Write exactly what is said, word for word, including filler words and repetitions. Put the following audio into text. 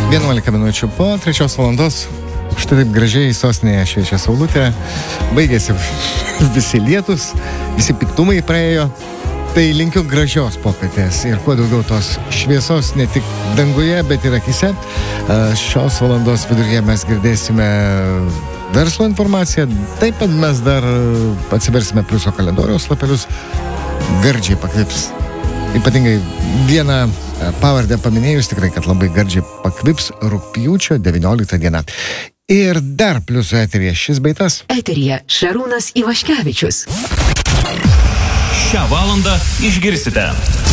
vienuolika minučių po trečios valandos. Štai taip gražiai sostinėje šviečia saulutė. Baigėsi visi lietus, visi piktumai praėjo. Tai linkiu gražios popietės ir kuo daugiau tos šviesos ne tik danguje, bet ir akise. Šios valandos viduryje mes girdėsime verslo informaciją. Taip pat mes dar atsiversime pliuso kalendoriaus lapelius. Gardžiai pakvips. Ypatingai vieną pavardę paminėjus, tikrai, kad labai gardžiai pakvips rugpjūčio devynioliktą dieną. Ir dar pliuso eteryje šis beitas. Eteryje Šarūnas Ivaškevičius. Šią valandą išgirsite.